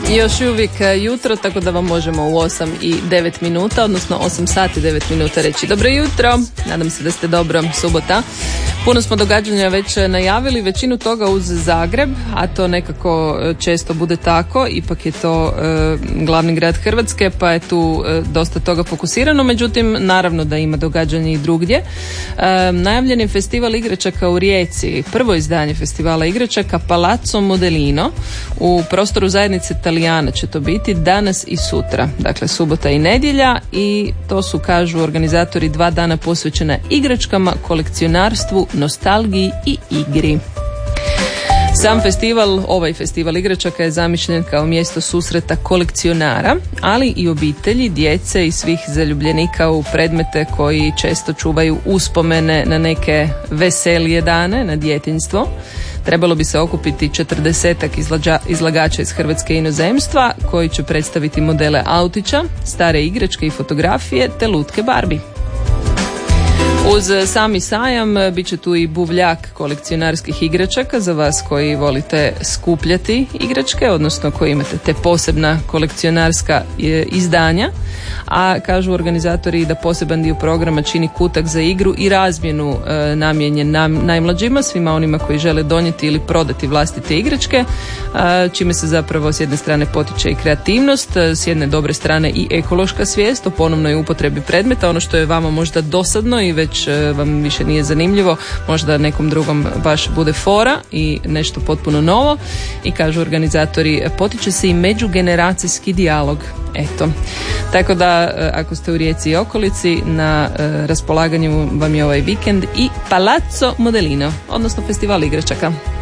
Još uvijek jutro, tako da vam možemo u 8 i 9 minuta, odnosno 8 sati 9 minuta reći dobro jutro. Nadam se da ste dobro, subota. Puno smo događanja već najavili, većinu toga uz Zagreb, a to nekako često bude tako, ipak je to glavni grad Hrvatske, pa je tu dosta toga fokusirano, međutim naravno da ima događanja i drugdje. Najavljen je festival igračaka u Rijeci, prvo izdanje festivala igračaka Palazzo Modelino, u prostoru zajednice Talijana će to biti danas i sutra, dakle subota i nedjelja, i to su, kažu organizatori, 2 dana posvećena igračkama, kolekcionarstvu, nostalgiji i igri. Sam festival, ovaj festival igračaka je zamišljen kao mjesto susreta kolekcionara, ali i obitelji, djece i svih zaljubljenika u predmete koji često čuvaju uspomene na neke veselije dane, na djetinjstvo. Trebalo bi se okupiti 40-ak izlagača iz Hrvatske i inozemstva koji će predstaviti modele autića, stare igračke i fotografije te lutke Barbie. Uz sami sajam bit će tu i buvljak kolekcionarskih igračaka za vas koji volite skupljati igračke, odnosno koji imate te posebna kolekcionarska izdanja, a kažu organizatori da poseban dio programa čini kutak za igru i razmjenu namijenjen najmlađima, svima onima koji žele donijeti ili prodati vlastite igračke, čime se zapravo s jedne strane potiče i kreativnost, s jedne dobre strane i ekološka svijest o ponovnoj upotrebi predmeta, ono što je vama možda dosadno i već vam više nije zanimljivo, možda nekom drugom baš bude fora i nešto potpuno novo. I kažu organizatori, potiče se i međugeneracijski dijalog. Eto, tako da ako ste u Rijeci i okolici, na raspolaganju vam je ovaj vikend i Palazzo Modelino, odnosno festival igračaka.